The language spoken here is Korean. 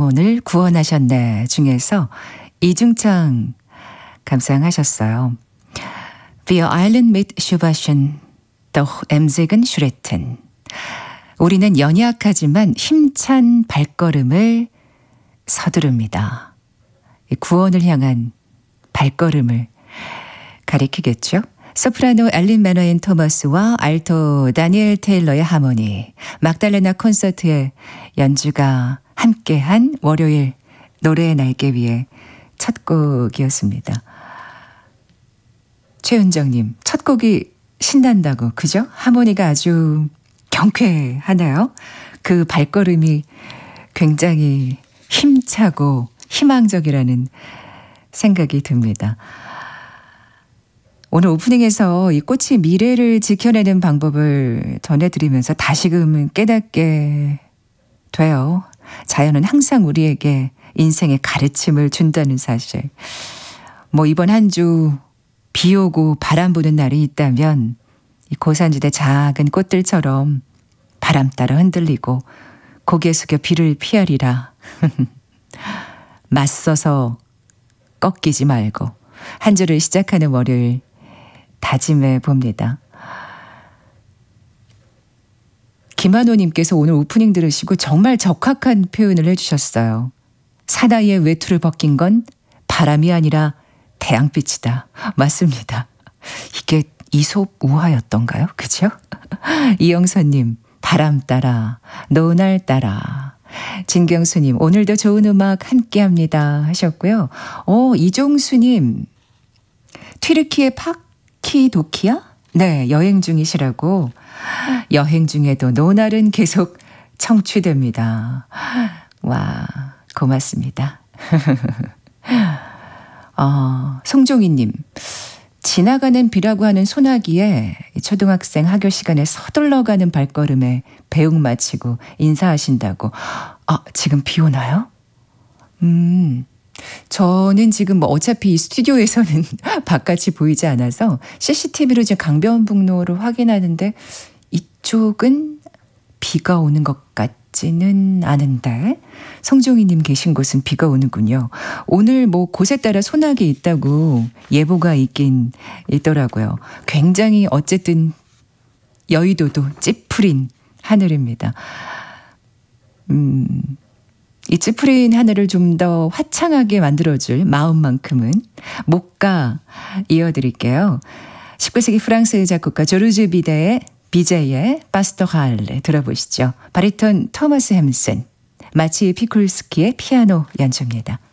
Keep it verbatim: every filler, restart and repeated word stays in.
영혼을 구원하셨네 중에서 이중창 감상하셨어요. Wir eilen mit Schubation, doch emsigen Schritten. 우리는 연약하지만 힘찬 발걸음을 서두릅니다. 구원을 향한 발걸음을 가리키겠죠. 소프라노 앨린 매너인 토머스와 알토 다니엘 테일러의 하모니, 막달레나 콘서트의 연주가 함께한 월요일 노래의 날개 위에 첫 곡이었습니다. 최은정님, 첫 곡이 신난다고, 그죠? 하모니가 아주 경쾌하네요. 그 발걸음이 굉장히 힘차고 희망적이라는 생각이 듭니다. 오늘 오프닝에서 이 꽃이 미래를 지켜내는 방법을 전해드리면서 다시금 깨닫게 돼요. 자연은 항상 우리에게 인생의 가르침을 준다는 사실. 뭐 이번 한 주 비 오고 바람 부는 날이 있다면 이 고산지대 작은 꽃들처럼 바람 따라 흔들리고 고개 숙여 비를 피하리라. 맞서서 꺾이지 말고 한 주를 시작하는 월요일 다짐해 봅니다. 김한호님께서 오늘 오프닝 들으시고 정말 적확한 표현을 해주셨어요. 사나이의 외투를 벗긴 건 바람이 아니라 태양빛이다. 맞습니다. 이게 이솝 우화였던가요? 그죠? 이영선님, 바람 따라, 노날 따라. 진경수님, 오늘도 좋은 음악 함께합니다 하셨고요. 어, 이종수님, 튀르키예 파키도키야? 네, 여행 중이시라고. 여행 중에도 노날은 계속 청취됩니다. 와, 고맙습니다. 어, 송종희님, 지나가는 비라고 하는 소나기에 초등학생 하교 시간에 서둘러가는 발걸음에 배웅 마치고 인사하신다고. 아, 지금 비 오나요? 음, 저는 지금 뭐 어차피 이 스튜디오에서는 바깥이 보이지 않아서 씨씨티비로 지금 강변북로를 확인하는데 이쪽은 비가 오는 것 같지는 않은데 성종희님 계신 곳은 비가 오는군요. 오늘 뭐 곳에 따라 소나기 있다고 예보가 있긴 있더라고요. 굉장히 어쨌든 여의도도 찌푸린 하늘입니다. 음, 이 찌푸린 하늘을 좀 더 화창하게 만들어줄 마음만큼은 목가 이어드릴게요. 십구 세기 프랑스의 작곡가 조르주 비데의 비제이의 파스토랄레 들어보시죠. 바리톤 토마스 햄슨, 마치 피쿨스키의 피아노 연주입니다.